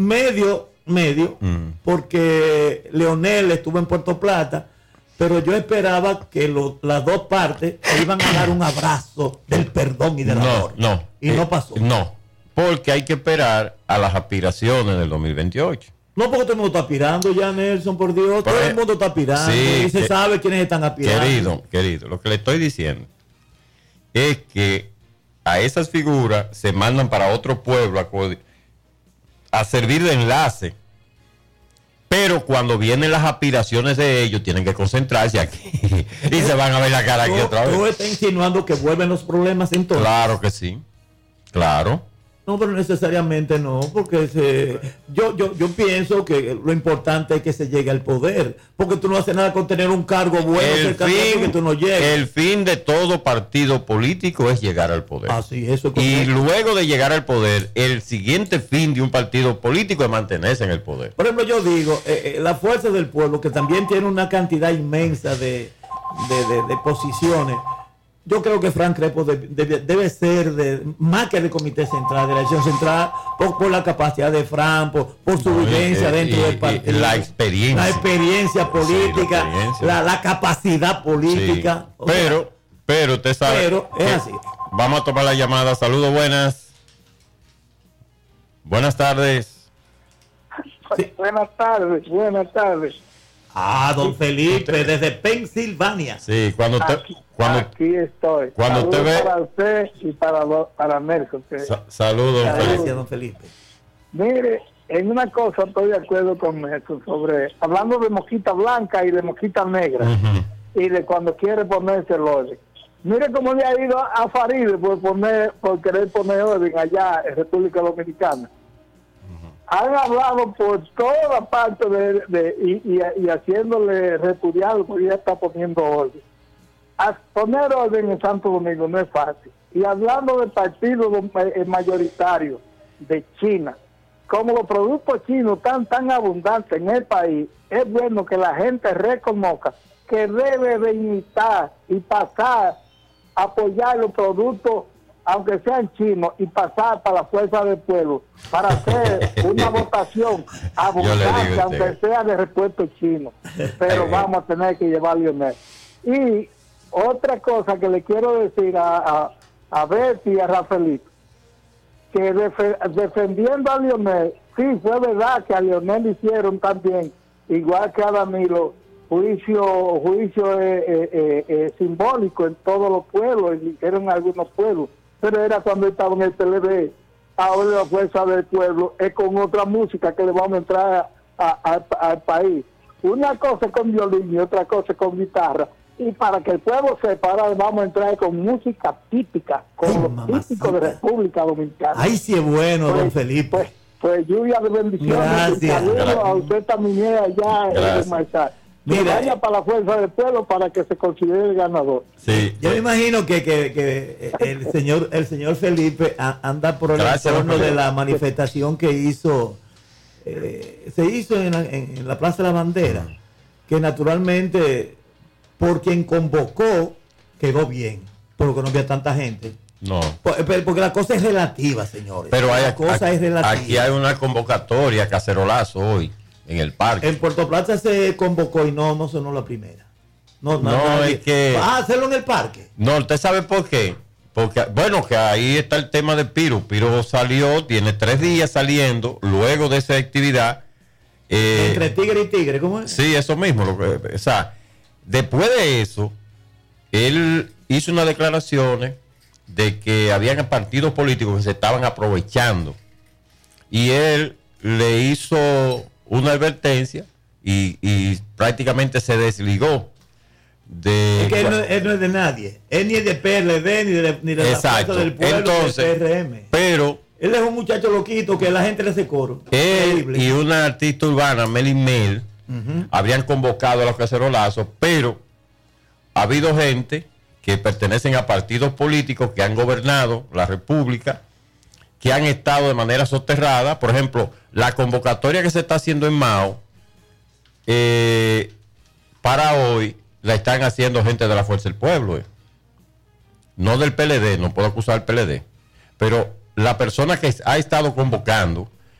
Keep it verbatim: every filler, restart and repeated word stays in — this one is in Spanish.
medio, medio, mm. porque Leonel estuvo en Puerto Plata, pero yo esperaba que lo, las dos partes iban a dar un abrazo del perdón y del no, amor. No, y eh, no pasó. No, porque hay que esperar a las aspiraciones del dos mil veintiocho. No, porque todo el mundo está aspirando ya, Nelson, por Dios. Todo el mundo está aspirando sí, y se que, sabe quiénes están aspirando. Querido, querido, lo que le estoy diciendo es que a esas figuras se mandan para otro pueblo a, a servir de enlace. Pero cuando vienen las aspiraciones de ellos, tienen que concentrarse aquí y se van a ver la cara aquí otra vez. ¿Tú estás insinuando que vuelven los problemas entonces? Claro que sí, claro. No, pero necesariamente no, porque se, yo, yo, yo pienso que lo importante es que se llegue al poder, porque tú no haces nada con tener un cargo bueno el fin, que tú no llegues. El fin de todo partido político es llegar al poder. Ah, sí, eso es y luego de llegar al poder, el siguiente fin de un partido político es mantenerse en el poder. Por ejemplo, yo digo, eh, eh, la fuerza del pueblo, que también tiene una cantidad inmensa de, de, de, de posiciones. Yo creo que Frank Crespo debe, debe, debe ser de, más que del Comité Central, de la Elección Central, por, por la capacidad de Frank, por, por su no, vivencia y, dentro y, del partido. La experiencia. La experiencia política, sí, la, experiencia. La, la capacidad política. Sí. Pero, sea, pero usted sabe. Pero es así. Vamos a tomar la llamada. Saludos, buenas. Buenas tardes. Sí. Buenas tardes, buenas tardes. Ah, don Felipe, desde Pensilvania. Sí, cuando usted... Aquí, cuando, aquí estoy. Cuando saludos usted ve... para usted y para, lo, para Nelson. Que... Sa saludos, don Felipe. Gracias, don Felipe. Mire, en una cosa estoy de acuerdo con Nelson sobre... Hablando de mosquita blanca y de mosquita negra. Uh-huh. Y de cuando quiere ponerse el orden. Mire cómo le ha ido a Faride por, poner, por querer poner orden allá en República Dominicana. Han hablado por toda parte de, de y, y, y haciéndole repudiar porque ya está poniendo orden. A poner orden en Santo Domingo no es fácil. Y hablando de partidos mayoritarios de China, como los productos chinos están tan abundantes en el país, es bueno que la gente reconozca que debe de imitar y pasar a apoyar los productos, aunque sean chinos, y pasar para la fuerza del pueblo, para hacer una votación abundante, aunque sea de repuesto chino. Pero vamos a tener que llevar a Leonel. Y otra cosa que le quiero decir a, a, a Betty y a Rafaelito, que def defendiendo a Leonel, sí, fue verdad que a Leonel hicieron también, igual que a Danilo, juicio juicio eh, eh, eh, simbólico en todos los pueblos, y hicieron algunos pueblos, pero era cuando estaba en el P L D. Ahora la fuerza del pueblo es con otra música que le vamos a entrar al país. Una cosa es con violín y otra cosa es con guitarra. Y para que el pueblo sepa, ahora vamos a entrar con música típica, con Ay, los típicos de República Dominicana. Ay, sí es bueno, pues, don Felipe. Pues, pues lluvia de bendiciones. Gracias. Saludos a usted también allá en el Maizal. Que vaya para la fuerza del pueblo para que se considere el ganador. Sí, yo me imagino que, que, que el señor el señor Felipe anda por el Gracias, entorno de la manifestación que hizo eh, se hizo en la, en la Plaza de la Bandera, que naturalmente por quien convocó quedó bien, porque no había tanta gente. No. Porque la cosa es relativa, señores. Pero hay, la cosa aquí, es relativa. Aquí hay una convocatoria, cacerolazo hoy. En el parque. En Puerto Plata se convocó y no, no sonó la primera. No, no, no nadie. es que... ¿Vas a hacerlo en el parque? No, ¿usted sabe por qué? Porque, bueno, que ahí está el tema de Piro. Piro salió, tiene tres días saliendo, luego de esa actividad. Eh, Entre tigre y tigre, ¿cómo es? Sí, eso mismo. Lo que, o sea, después de eso, él hizo unas declaraciones de que habían partidos políticos que se estaban aprovechando. Y él le hizo una advertencia y, y prácticamente se desligó de... Es que él no, él no es de nadie, él ni es de P L D ni de, ni de la Fuerza del Pueblo. Entonces, del P R M. Pero él es un muchacho loquito que a la gente le hace coro. Él Increíble. Y una artista urbana, Meli Mel, uh-huh. habrían convocado a los cacerolazos, pero ha habido gente que pertenecen a partidos políticos que han gobernado la República, que han estado de manera soterrada. Por ejemplo, la convocatoria que se está haciendo en Mao, eh, para hoy, la están haciendo gente de la Fuerza del Pueblo. Eh. No del P L D, no puedo acusar al P L D. Pero la persona que ha estado convocando